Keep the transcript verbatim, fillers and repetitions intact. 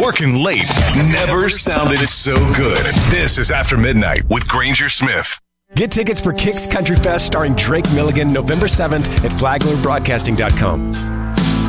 Working late never sounded so good. This is After Midnight with Granger Smith. Get tickets for Kicks Country Fest starring Drake Milligan November seventh at flagler broadcasting dot com.